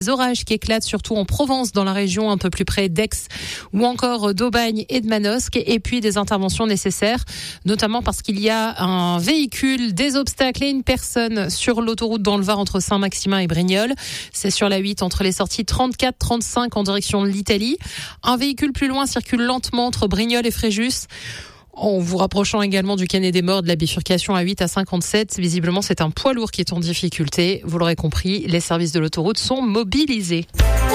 Des orages qui éclatent surtout en Provence, dans la région un peu plus près d'Aix ou encore d'Aubagne et de Manosque, et puis des interventions nécessaires, notamment parce qu'il y a un véhicule, des obstacles et une personne sur l'autoroute dans le Var entre Saint-Maximin et Brignoles. C'est sur la 8 entre les sorties 34-35 en direction de l'Italie. Un véhicule plus loin circule lentement entre Brignoles et Fréjus, en vous rapprochant également du Canet des Morts, de la bifurcation à 8 à 57. Visiblement, c'est un poids lourd qui est en difficulté. Vous l'aurez compris, les services de l'autoroute sont mobilisés.